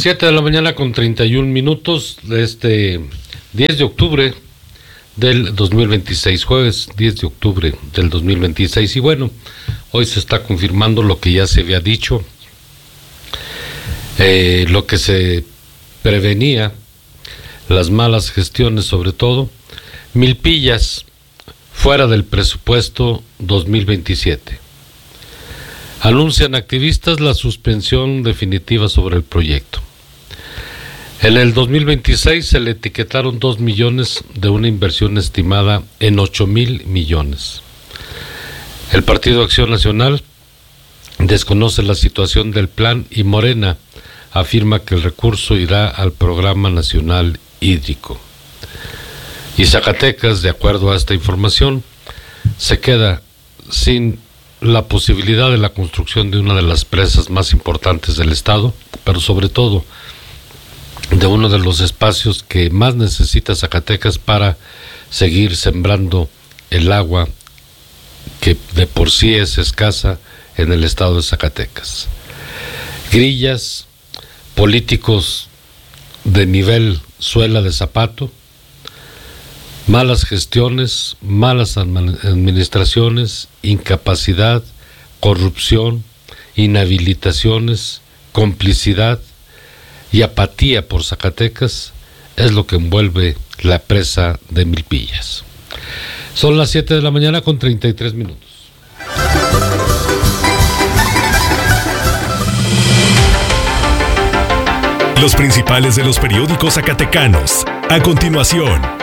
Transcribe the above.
7 de la mañana con 31 minutos de este 10 de octubre del 2026, jueves 10 de octubre del 2026. Y bueno, hoy se está confirmando lo que ya se había dicho, lo que se prevenía, las malas gestiones sobre todo. Milpillas fuera del presupuesto 2027. Anuncian activistas la suspensión definitiva sobre el proyecto. En el 2026 se le etiquetaron 2 millones de una inversión estimada en 8,000 millones. El Partido Acción Nacional desconoce la situación del plan y Morena afirma que el recurso irá al Programa Nacional Hídrico. Y Zacatecas, de acuerdo a esta información, se queda sin la posibilidad de la construcción de una de las presas más importantes del estado, pero sobre todo de uno de los espacios que más necesita Zacatecas para seguir sembrando el agua que de por sí es escasa en el estado de Zacatecas. Grillas, políticos de nivel suela de zapato, malas gestiones, malas administraciones, incapacidad, corrupción, inhabilitaciones, complicidad y apatía por Zacatecas es lo que envuelve la presa de Milpillas. Son las 7 de la mañana con 33 minutos. Los principales de los periódicos zacatecanos. A continuación,